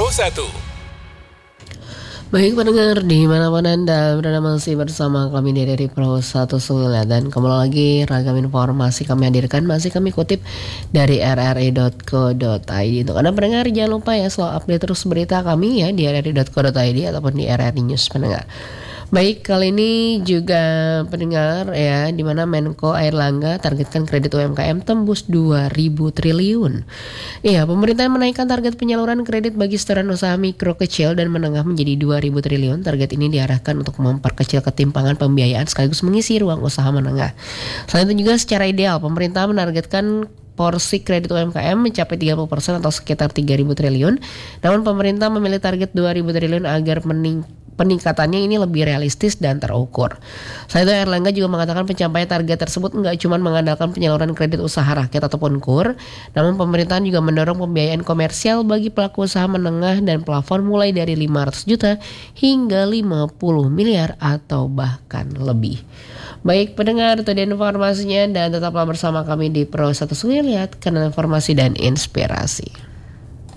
Baik pendengar dimanapun Anda berada, masih bersama kami dari Pro 1 Sungai, dan kembali lagi ragam informasi kami hadirkan masih kami kutip dari rri.co.id. Untuk Anda pendengar jangan lupa ya selalu update terus berita kami ya di rri.co.id ataupun di RRI News pendengar. Baik, kali ini juga pendengar ya, di mana Menko Airlangga targetkan kredit UMKM tembus 2.000 triliun. Iya, pemerintah menaikkan target penyaluran kredit bagi setoran usaha mikro, kecil, dan menengah menjadi 2.000 triliun. Target ini diarahkan untuk memperkecil ketimpangan pembiayaan sekaligus mengisi ruang usaha menengah. Selain itu juga secara ideal, pemerintah menargetkan porsi kredit UMKM mencapai 30% atau sekitar 3.000 triliun. Namun pemerintah memilih target 2.000 triliun agar peningkatannya ini lebih realistis dan terukur. Selain itu Airlangga juga mengatakan pencapaian target tersebut enggak cuma mengandalkan penyaluran kredit usaha rakyat ataupun KUR, namun pemerintahan juga mendorong pembiayaan komersial bagi pelaku usaha menengah dan plafon mulai dari 500 juta hingga 50 miliar atau bahkan lebih. Baik pendengar, itu dia informasinya dan tetaplah bersama kami di Pro 1 Sungai Lihat, kanal informasi dan inspirasi.